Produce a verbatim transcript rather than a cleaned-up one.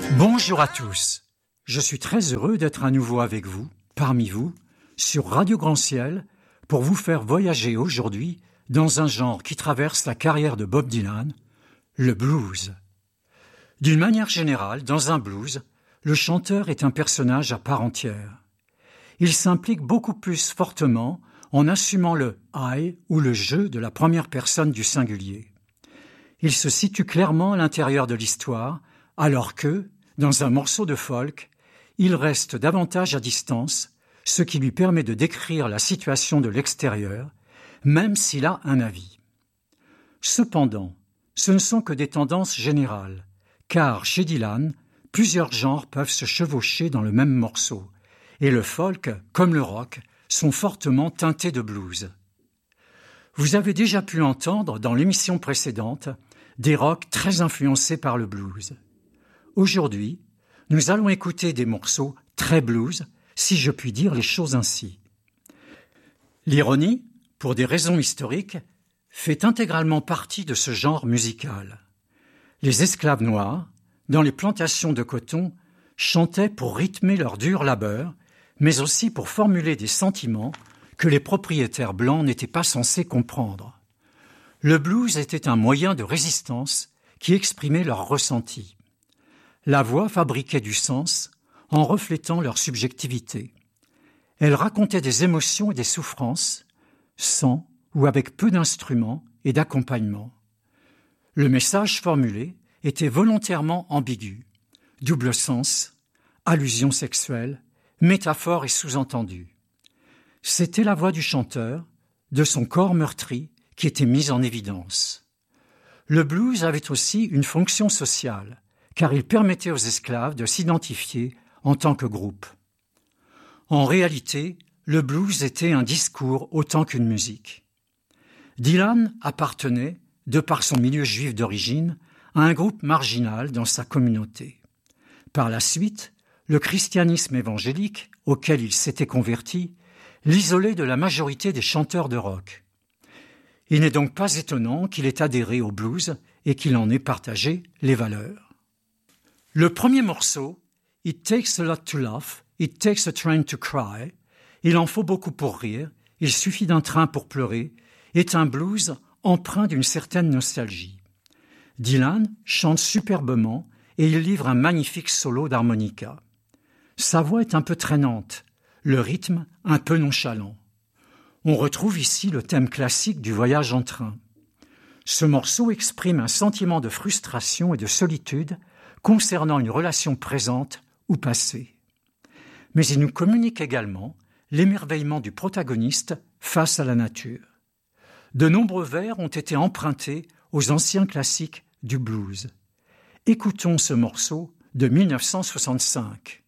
Bonjour à tous, je suis très heureux d'être à nouveau avec vous, parmi vous, sur Radio Grand Ciel, pour vous faire voyager aujourd'hui dans un genre qui traverse la carrière de Bob Dylan, le blues. D'une manière générale, dans un blues, le chanteur est un personnage à part entière. Il s'implique beaucoup plus fortement en assumant le « I » ou le « je » de la première personne du singulier. Il se situe clairement à l'intérieur de l'histoire, alors que, dans un morceau de folk, il reste davantage à distance, ce qui lui permet de décrire la situation de l'extérieur, même s'il a un avis. Cependant, ce ne sont que des tendances générales, car chez Dylan, plusieurs genres peuvent se chevaucher dans le même morceau, et le folk, comme le rock, sont fortement teintés de blues. Vous avez déjà pu entendre, dans l'émission précédente, des rocks très influencés par le blues. Aujourd'hui, nous allons écouter des morceaux très blues, si je puis dire les choses ainsi. L'ironie, pour des raisons historiques, fait intégralement partie de ce genre musical. Les esclaves noirs, dans les plantations de coton, chantaient pour rythmer leur dur labeur, mais aussi pour formuler des sentiments que les propriétaires blancs n'étaient pas censés comprendre. Le blues était un moyen de résistance qui exprimait leurs ressentis. La voix fabriquait du sens en reflétant leur subjectivité. Elle racontait des émotions et des souffrances, sans ou avec peu d'instruments et d'accompagnement. Le message formulé était volontairement ambigu, double sens, allusion sexuelle, métaphore et sous-entendu. C'était la voix du chanteur, de son corps meurtri, qui était mise en évidence. Le blues avait aussi une fonction sociale, car il permettait aux esclaves de s'identifier en tant que groupe. En réalité, le blues était un discours autant qu'une musique. Dylan appartenait, de par son milieu juif d'origine, à un groupe marginal dans sa communauté. Par la suite, le christianisme évangélique, auquel il s'était converti, l'isolait de la majorité des chanteurs de rock. Il n'est donc pas étonnant qu'il ait adhéré au blues et qu'il en ait partagé les valeurs. Le premier morceau, « It takes a lot to laugh, it takes a train to cry », il en faut beaucoup pour rire, il suffit d'un train pour pleurer, est un blues empreint d'une certaine nostalgie. Dylan chante superbement et il livre un magnifique solo d'harmonica. Sa voix est un peu traînante, le rythme un peu nonchalant. On retrouve ici le thème classique du voyage en train. Ce morceau exprime un sentiment de frustration et de solitude concernant une relation présente ou passée. Mais il nous communique également l'émerveillement du protagoniste face à la nature. De nombreux vers ont été empruntés aux anciens classiques du blues. Écoutons ce morceau de mille neuf cent soixante-cinq.